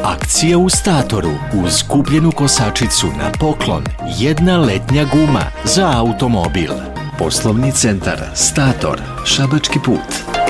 Akcija u Statoru. Uz kupljenu kosačicu na poklon, jedna letnja guma za automobil. Poslovni centar Stator, Šabački put.